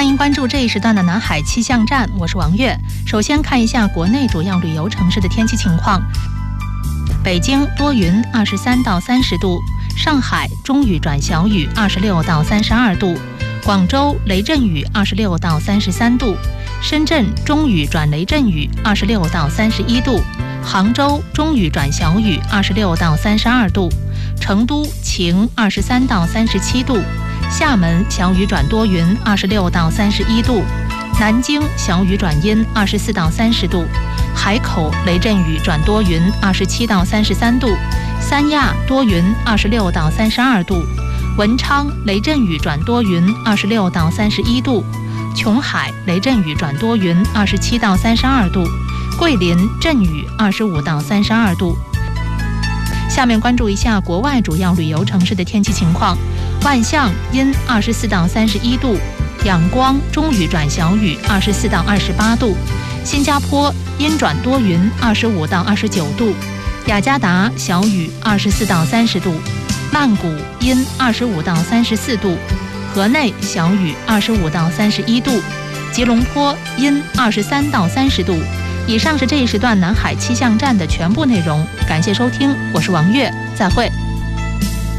欢迎关注这一时段的南海气象站，我是王悦。首先看一下国内主要旅游城市的天气情况。北京多云，23到30度；上海中雨转小雨，26到32度；广州雷阵雨，26到33度；深圳中雨转雷阵雨，26到31度；杭州中雨转小雨，26到32度；成都晴，23到37度；厦门小雨转多云，26到31度；南京小雨转阴，24到30度；海口雷阵雨转多云，27到33度；三亚多云，26到32度；文昌雷阵雨转多云，26到31度；琼海雷阵雨转多云，27到32度；桂林阵雨25到32度。下面关注一下国外主要旅游城市的天气情况。万象阴24到31度，仰光中雨转小雨24到28度；新加坡阴转多云25到29度；雅加达小雨24到30度；曼谷阴25到34度；河内小雨25到31度；吉隆坡阴23到30度。以上是这一时段南海气象站的全部内容，感谢收听，我是王悦，再会。